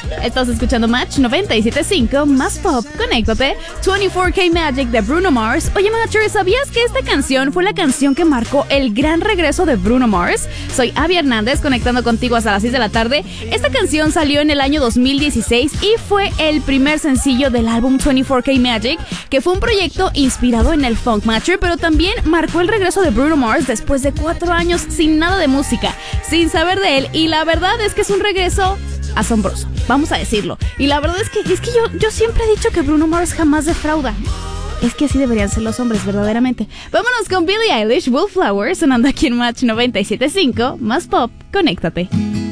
Estás escuchando Match 97.5, más pop, conéctate. 24K Magic de Bruno Mars. Oye, Matcher, ¿sabías que esta canción fue la canción que marcó el gran regreso de Bruno Mars? Soy Abby Hernández, conectando contigo hasta las 6 de la tarde. Esta canción salió en el año 2016 y fue el primer sencillo del álbum 24K Magic, que fue un proyecto inspirado en el funk, Matcher, pero también marcó el regreso de Bruno Mars después de 4 años sin nada de música, sin saber de él, y la verdad es que es un regreso asombroso, vamos a decirlo. Y la verdad es que yo siempre he dicho que Bruno Mars jamás defrauda. Es que así deberían ser los hombres, verdaderamente. Vámonos con Billie Eilish, Wallflowers, sonando aquí en Match 97.5, más pop, conéctate.